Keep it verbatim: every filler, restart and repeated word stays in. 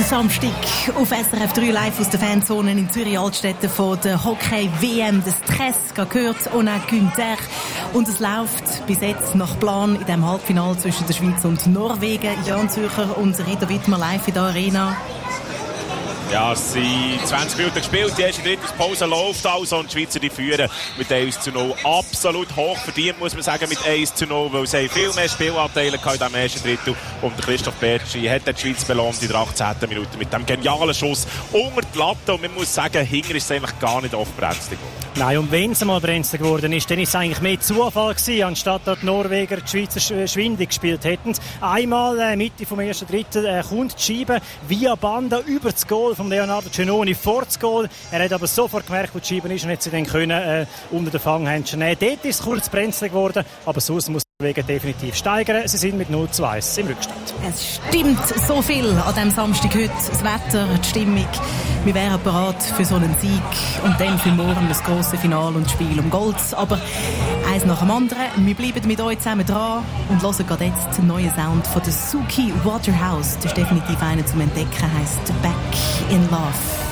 Samstag auf S R F drei live aus der Fanzone in Zürich-Altstetten von der Hockey-W M. Der Stress gehört on a Günther. Und es läuft bis jetzt nach Plan in dem Halbfinale zwischen der Schweiz und Norwegen. Jan Zürcher und Rita Wittmer live in der Arena. Ja, es sind zwanzig Minuten gespielt, die erste dritte Pause läuft also und die Schweizer die führen mit eins zu null. Absolut hoch verdient, muss man sagen, mit eins zu null, weil sie viel mehr Spielanteile in diesem ersten Drittel. Und Christoph Bertschi hat die Schweiz belohnt in der achtzehnten Minute mit dem genialen Schuss unter die Latte. Und man muss sagen, hinten ist es eigentlich gar nicht oft brenzlig geworden. Nein, und wenn es mal brenzlig geworden ist, dann ist es eigentlich mehr Zufall gewesen, anstatt dass die Norweger die Schweizer schwindig gespielt hätten. Einmal äh, Mitte vom ersten Drittel äh, kommt die Scheibe via Banda über das Goal von Leonardo Giannoni vor das Goal. Er hat aber sofort gemerkt, wo die Scheibe ist und hat sie dann können äh, unter den Fanghändchen nehmen. Dort ist es kurz brenzlig geworden, aber sonst muss Norwegen definitiv steigern. Sie sind mit null zu eins im Rückstand. Es stimmt so viel an diesem Samstag heute. Das Wetter, die Stimmung. Wir wären bereit für so einen Sieg. Und dann für morgen das grosse Finale und das Spiel um Gold. Aber eins nach dem anderen. Wir bleiben mit euch zusammen dran und hören gerade jetzt den neuen Sound von der Suki Waterhouse. Das ist definitiv einer zum Entdecken. Heisst Back in Love.